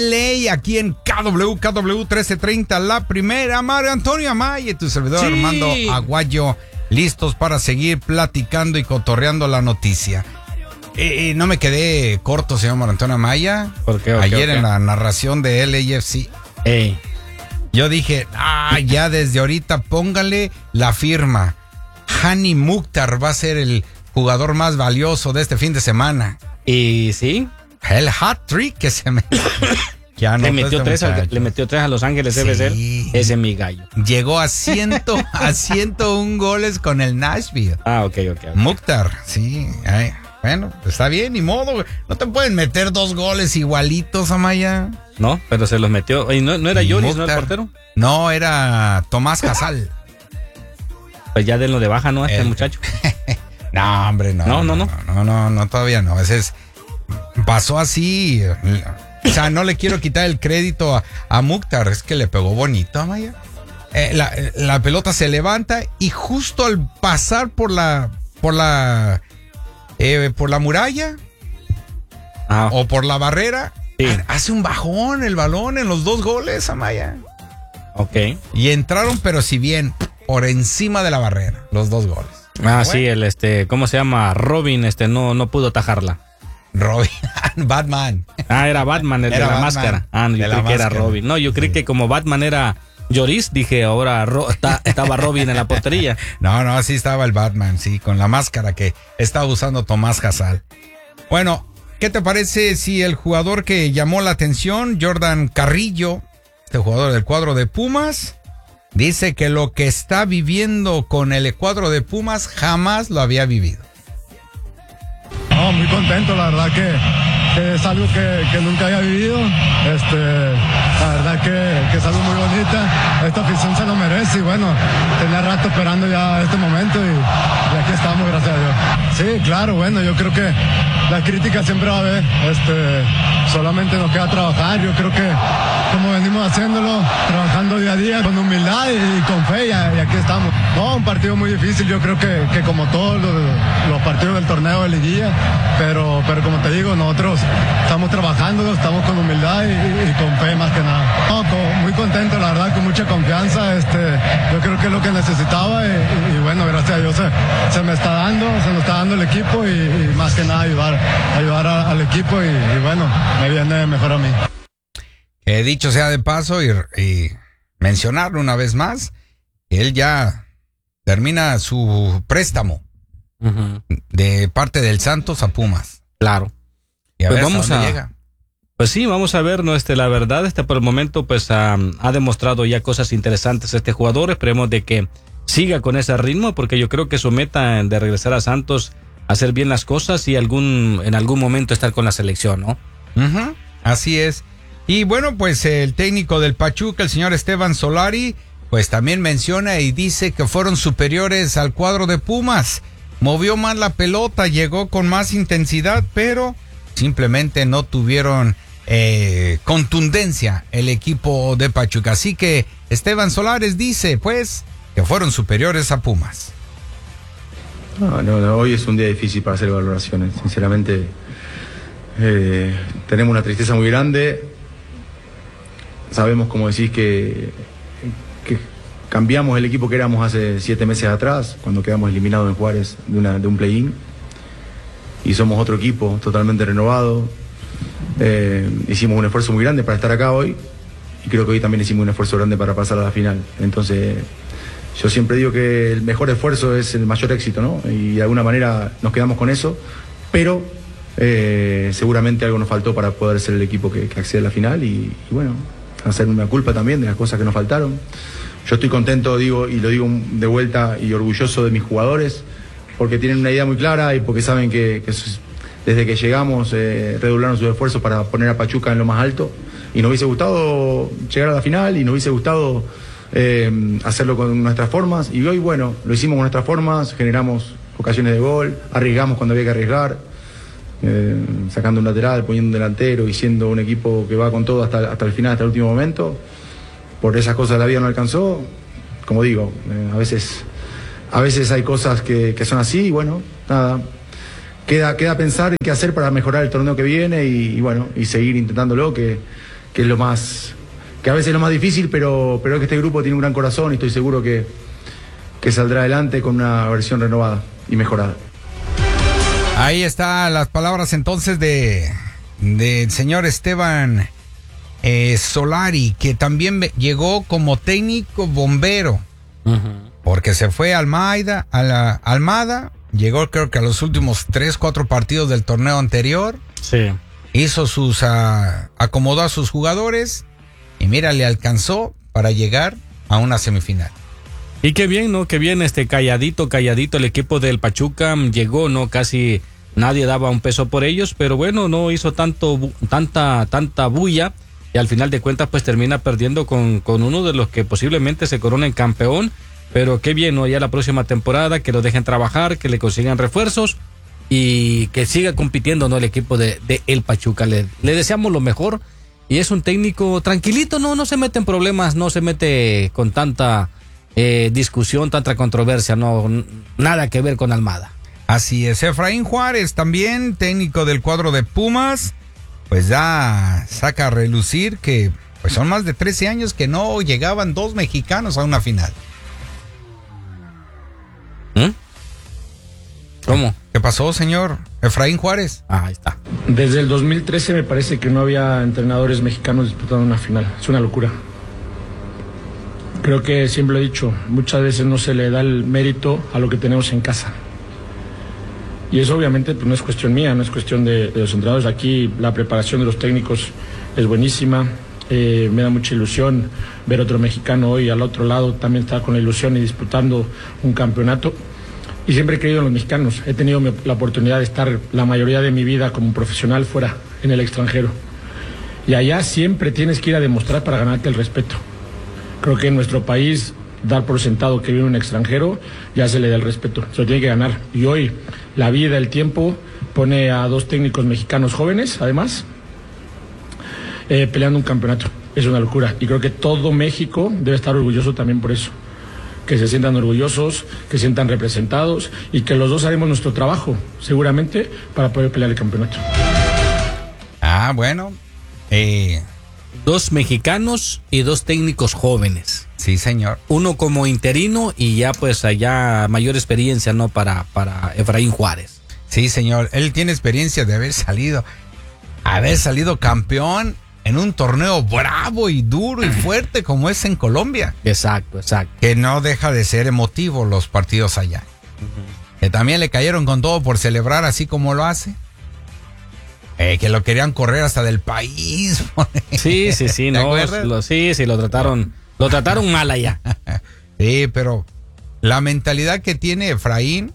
Ley aquí en KW 1330, la primera. Mario Antonio Amaya y tu servidor Armando Aguayo, listos para seguir platicando y cotorreando la noticia. No me quedé corto, señor Mario Antonio Amaya. ¿Por qué? Ayer en la narración de LAFC, yo dije, ya desde ahorita póngale la firma. Hani Mukhtar va a ser el jugador más valioso de este fin de semana. Y sí, el hat-trick que se me... le metió tres a Los Ángeles, debe ser. Ese es mi gallo. Llegó a 101 goles con el Nashville. Ok. Mukhtar, sí. Bueno, está bien, ni modo. No te pueden meter 2 goles igualitos, Amaya. No, pero se los metió. ¿Y no era Joris, no el portero? No, era Tomás Casal. Pues ya denlo de baja, ¿no? Este muchacho. No, hombre, no. No, todavía no. Ese es... Pasó así. O sea, no le quiero quitar el crédito a Mukhtar, es que le pegó bonito, Amaya. La pelota se levanta y justo al pasar por la muralla o por la barrera, hace un bajón el balón en los 2 goles, Amaya. Ok. Y entraron, pero si bien por encima de la barrera, los 2 goles. Bueno. Sí, ¿cómo se llama? Robin, no pudo atajarla. Robin, Batman. Era Batman, el de la Batman, máscara. Yo creí que era Robin. No, yo creí que como Batman era Lloris, dije, ahora estaba Robin en la portería. No, sí estaba el Batman, sí, con la máscara que estaba usando Tomás Casal. Bueno, ¿qué te parece si el jugador que llamó la atención, Jordan Carrillo, este jugador del cuadro de Pumas, dice que lo que está viviendo con el cuadro de Pumas jamás lo había vivido? No, muy contento, la verdad que es algo que nunca había vivido. La verdad que es algo muy bonita. Esta afición se lo merece y bueno, tenía rato esperando ya este momento y aquí estamos, gracias a Dios. Sí, claro, bueno, yo creo que la crítica siempre va a haber. Solamente nos queda trabajar. Yo creo que como venimos haciéndolo, trabajando día a día con humildad y con fe y aquí estamos. No, un partido muy difícil, yo creo que como todos los partidos del torneo de liguilla, pero como te digo, nosotros estamos trabajando, estamos con humildad y con fe más que nada. No, muy contento, la verdad, con mucha confianza. Yo creo que es lo que necesitaba y bueno, gracias a Dios se me está dando, se nos está dando el equipo y más que nada ayudar al equipo y bueno, me viene mejor a mí. Dicho sea de paso y mencionarlo una vez más, él ya termina su préstamo de parte del Santos a Pumas. Claro. Y a pues ver vamos a dónde llega. Pues sí, vamos a ver, la verdad, por el momento pues ha demostrado ya cosas interesantes este jugador. Esperemos de que siga con ese ritmo, porque yo creo que su meta de regresar a Santos, hacer bien las cosas y en algún momento estar con la selección, ¿no? Así es. Y bueno, pues el técnico del Pachuca, el señor Esteban Solari, pues también menciona y dice que fueron superiores al cuadro de Pumas. Movió más la pelota, llegó con más intensidad, pero simplemente no tuvieron contundencia el equipo de Pachuca. Así que Esteban Solares dice, pues, que fueron superiores a Pumas. No, hoy es un día difícil para hacer valoraciones. Sinceramente, tenemos una tristeza muy grande. Sabemos, como decís, que cambiamos el equipo que éramos hace 7 meses atrás, cuando quedamos eliminados en Juárez de un play-in. Y somos otro equipo totalmente renovado. Hicimos un esfuerzo muy grande para estar acá hoy. Y creo que hoy también hicimos un esfuerzo grande para pasar a la final. Entonces, yo siempre digo que el mejor esfuerzo es el mayor éxito, ¿no? Y de alguna manera nos quedamos con eso. Pero seguramente algo nos faltó para poder ser el equipo que accede a la final. Y bueno, hacer una culpa también de las cosas que nos faltaron. Yo estoy contento, digo, y lo digo de vuelta, y orgulloso de mis jugadores, porque tienen una idea muy clara y porque saben que desde que llegamos redoblaron sus esfuerzos para poner a Pachuca en lo más alto. Y nos hubiese gustado llegar a la final y nos hubiese gustado hacerlo con nuestras formas. Y hoy, bueno, lo hicimos con nuestras formas, generamos ocasiones de gol, arriesgamos cuando había que arriesgar. Sacando un lateral, poniendo un delantero y siendo un equipo que va con todo hasta el final, hasta el último momento. Por esas cosas la vida no alcanzó. Como digo, a veces hay cosas que son así y bueno, nada. Queda pensar en qué hacer para mejorar el torneo que viene y bueno, y seguir intentándolo, que es lo más, que a veces es lo más difícil, pero es que este grupo tiene un gran corazón y estoy seguro que saldrá adelante con una versión renovada y mejorada. Ahí están las palabras entonces del señor Esteban Solari, que también llegó como técnico bombero, porque se fue a Almada, llegó creo que a los últimos 3-4 partidos del torneo anterior, sí, hizo acomodó a sus jugadores y mira, le alcanzó para llegar a una semifinal. Y qué bien, ¿no? Qué bien, calladito el equipo del Pachuca llegó, ¿no? Casi nadie daba un peso por ellos, pero bueno, no hizo tanta bulla y al final de cuentas pues termina perdiendo con uno de los que posiblemente se coronen campeón, pero qué bien, ¿no? Ya la próxima temporada que lo dejen trabajar, que le consigan refuerzos y que siga compitiendo, ¿no? El equipo de el Pachuca. Le deseamos lo mejor y es un técnico tranquilito, no se mete en problemas, no se mete con tanta discusión, tanta controversia, no, nada que ver con Almada. Así es. Efraín Juárez, también técnico del cuadro de Pumas, pues ya saca a relucir que pues son más de 13 años que no llegaban 2 mexicanos a una final. ¿Cómo? ¿Qué pasó, señor Efraín Juárez? Ahí está. Desde el 2013 me parece que no había entrenadores mexicanos disputando una final. Es una locura. Creo que siempre lo he dicho, muchas veces no se le da el mérito a lo que tenemos en casa. Y eso obviamente pues, no es cuestión mía, no es cuestión de los entrenadores. Aquí la preparación de los técnicos es buenísima. Me da mucha ilusión ver otro mexicano hoy al otro lado, también está con la ilusión y disputando un campeonato. Y siempre he creído en los mexicanos. He tenido la oportunidad de estar la mayoría de mi vida como profesional fuera, en el extranjero. Y allá siempre tienes que ir a demostrar para ganarte el respeto. Creo que en nuestro país, dar por sentado que viene un extranjero, ya se le da el respeto, se lo tiene que ganar. Y hoy, la vida, el tiempo, pone a 2 técnicos mexicanos jóvenes, además, peleando un campeonato. Es una locura. Y creo que todo México debe estar orgulloso también por eso. Que se sientan orgullosos, que se sientan representados y que los dos haremos nuestro trabajo, seguramente, para poder pelear el campeonato. Ah, bueno. 2 mexicanos y 2 técnicos jóvenes. Sí, señor. Uno como interino y ya pues allá mayor experiencia, ¿no? Para Efraín Juárez. Sí, señor. Él tiene experiencia de haber salido campeón en un torneo bravo y duro y fuerte como es en Colombia. Exacto. Que no deja de ser emotivo los partidos allá. Que también le cayeron con todo por celebrar así como lo hace. Que lo querían correr hasta del país. Sí, no, lo trataron mal allá. Sí, pero la mentalidad que tiene Efraín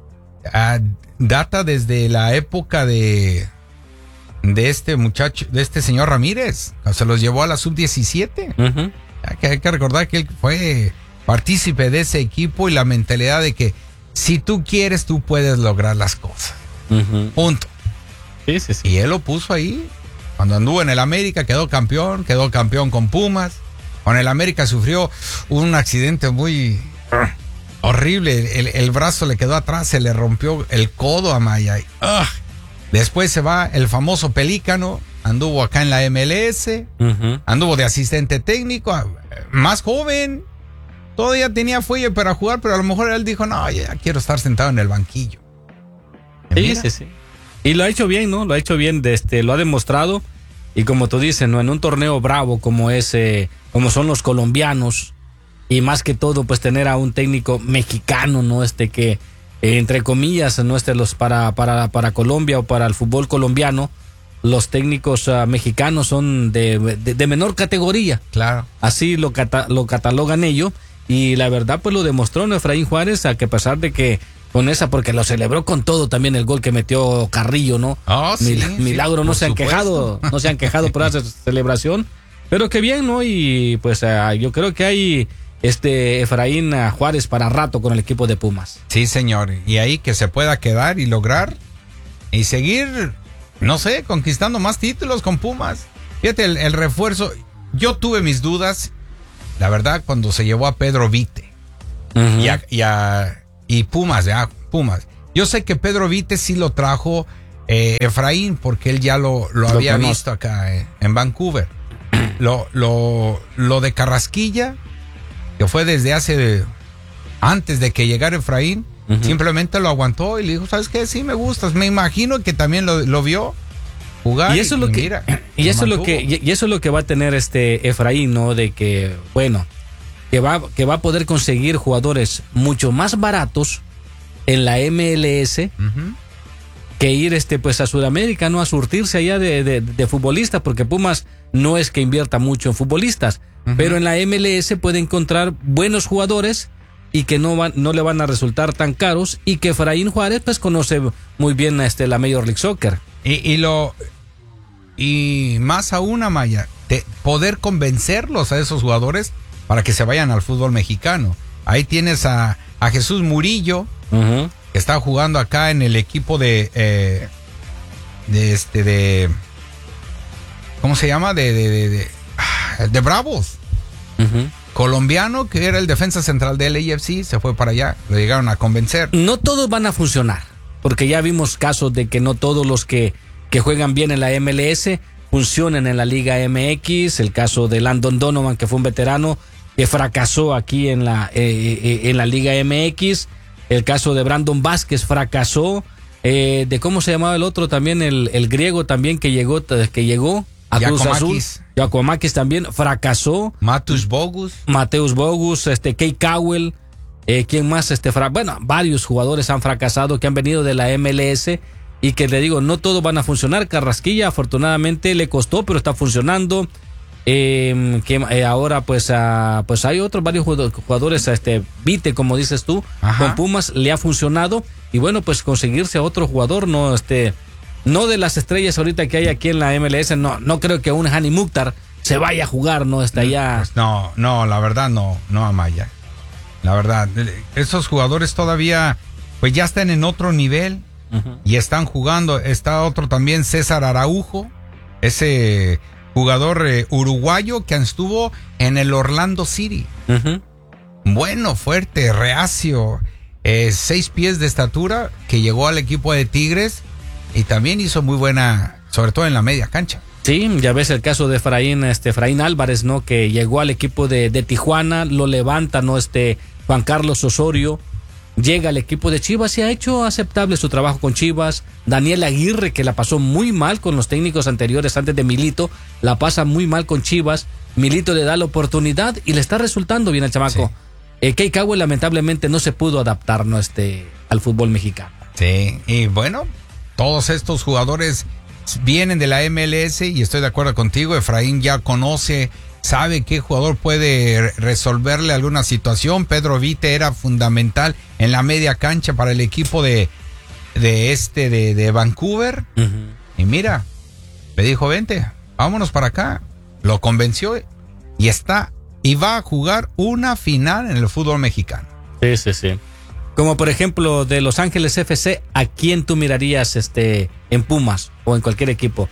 data desde la época de este muchacho, de este señor Ramírez, se los llevó a la sub-17. Hay que recordar que él fue partícipe de ese equipo y la mentalidad de que si tú quieres, tú puedes lograr las cosas. Punto. Sí. Y él lo puso ahí. Cuando anduvo en el América quedó campeón con Pumas. Con el América sufrió un accidente muy horrible. El brazo le quedó atrás, se le rompió el codo a Maya. Después se va el famoso Pelícano, anduvo acá en la MLS, anduvo de asistente técnico, más joven, todavía tenía fuelle para jugar, pero a lo mejor él dijo, no, ya quiero estar sentado en el banquillo. Sí. Y lo ha hecho bien, ¿no? Lo ha hecho bien, lo ha demostrado. Y como tú dices, ¿no? En un torneo bravo como como son los colombianos, y más que todo, pues tener a un técnico mexicano, ¿no? Que entre comillas, ¿no? Para Colombia o para el fútbol colombiano, los técnicos mexicanos son de menor categoría. Claro. Así lo catalogan ellos. Y la verdad, pues lo demostró, ¿no? Efraín Juárez, a que a pesar de que con esa, porque lo celebró con todo también el gol que metió Carrillo, ¿no? Milagro, no se han quejado por esa celebración. Pero qué bien, ¿no? Y pues yo creo que hay Efraín Juárez para rato con el equipo de Pumas. Sí, señor. Y ahí que se pueda quedar y lograr y seguir, no sé, conquistando más títulos con Pumas. Fíjate, el refuerzo, yo tuve mis dudas, la verdad, cuando se llevó a Pedro Vite y Pumas. Yo sé que Pedro Vite sí lo trajo Efraín, porque él ya lo había visto acá en Vancouver. lo de Carrasquilla, que fue desde antes de que llegara Efraín, simplemente lo aguantó y le dijo, ¿sabes qué? Sí me gustas. Me imagino que también lo vio jugar. Y eso es lo que va a tener Efraín, ¿no? De que, bueno, que va a poder conseguir jugadores mucho más baratos en la MLS que ir pues a Sudamérica, ¿no? A surtirse allá de futbolistas, porque Pumas no es que invierta mucho en futbolistas, pero en la MLS puede encontrar buenos jugadores y que no le van a resultar tan caros, y que Efraín Juárez pues conoce muy bien la Major League Soccer. Y más aún, Amaya, poder convencerlos a esos jugadores para que se vayan al fútbol mexicano. Ahí tienes a Jesús Murillo, que está jugando acá en el equipo de ¿cómo se llama? De Bravos. Colombiano, que era el defensa central del LAFC, se fue para allá, lo llegaron a convencer. No todos van a funcionar, porque ya vimos casos de que no todos los que juegan bien en la MLS funcionan en la Liga MX. El caso de Landon Donovan, que fue un veterano que fracasó aquí en la Liga MX. El caso de Brandon Vázquez cracasó. De cómo se llamaba el otro también, el griego también que llegó a Cruz Azul. Giacomakis también fracasó. Mateusz Bogus, Kay Cowell, ¿quién más? Bueno, varios jugadores han fracasado que han venido de la MLS, y que le digo, no todos van a funcionar. Carrasquilla afortunadamente le costó, pero está funcionando. Ahora pues hay varios jugadores, Vite, como dices tú, con Pumas le ha funcionado, y bueno, pues conseguirse a otro jugador, no no de las estrellas ahorita que hay aquí en la MLS, no creo que un Hani Mukhtar se vaya a jugar, no está ya. Pues no, la verdad no, Amaya. La verdad, esos jugadores todavía pues ya están en otro nivel y están jugando. Está otro también, César Araujo, ese jugador uruguayo que estuvo en el Orlando City. Bueno, fuerte, reacio, 6 pies de estatura, que llegó al equipo de Tigres y también hizo muy buena, sobre todo en la media cancha. Sí, ya ves el caso de Efraín Álvarez, ¿no? Que llegó al equipo de Tijuana, lo levanta, ¿no? Juan Carlos Osorio llega al equipo de Chivas y ha hecho aceptable su trabajo con Chivas. Daniel Aguirre, que la pasó muy mal con los técnicos anteriores antes de Milito, la pasa muy mal con Chivas. Milito le da la oportunidad y le está resultando bien al chamaco. Kay Cowell lamentablemente no se pudo adaptar, ¿no? Al fútbol mexicano. Sí, y bueno, todos estos jugadores vienen de la MLS y estoy de acuerdo contigo. Efraín ya conoce, sabe qué jugador puede resolverle alguna situación. Pedro Vite era fundamental en la media cancha para el equipo de Vancouver. Y mira, le dijo, vente, vámonos para acá. Lo convenció y va a jugar una final en el fútbol mexicano. Sí. Como por ejemplo de Los Ángeles FC, ¿a quién tú mirarías en Pumas o en cualquier equipo?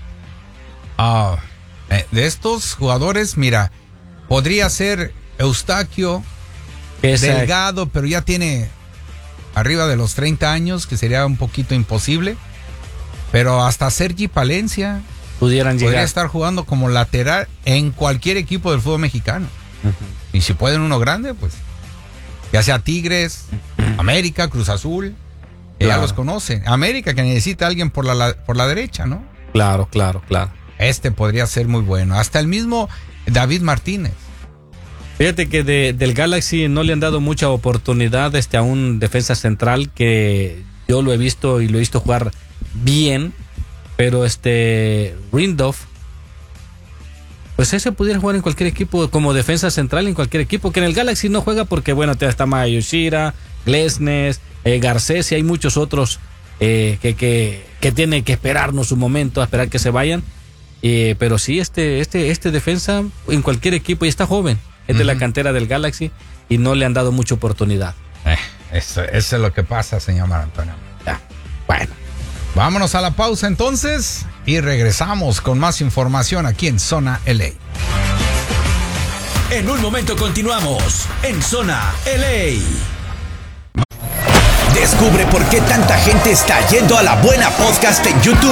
De estos jugadores, mira, podría ser Eustaquio Delgado, pero ya tiene arriba de los 30 años, que sería un poquito imposible. Pero hasta Sergi Palencia podría estar jugando como lateral en cualquier equipo del fútbol mexicano. Y si pueden uno grande, pues ya sea Tigres, América, Cruz Azul, ya los conocen. América, que necesita a alguien por la derecha, ¿no? Claro. Podría ser muy bueno. Hasta el mismo David Martínez. Fíjate que del Galaxy no le han dado mucha oportunidad a un defensa central, que yo lo he visto y lo he visto jugar bien, pero Rindolph, pues ese pudiera jugar en cualquier equipo como defensa central, en cualquier equipo, que en el Galaxy no juega porque bueno, está Mayoshira, Glesnes, Garcés, y hay muchos otros que tienen que esperarnos un momento a esperar que se vayan. Pero sí, este defensa en cualquier equipo, y está joven, es de la cantera del Galaxy y no le han dado mucha oportunidad. Eso es lo que pasa, señor Antonio. Bueno, vámonos a la pausa entonces y regresamos con más información aquí en Zona LA. En un momento continuamos en Zona LA. Descubre por qué tanta gente está yendo a La Buena Podcast en YouTube.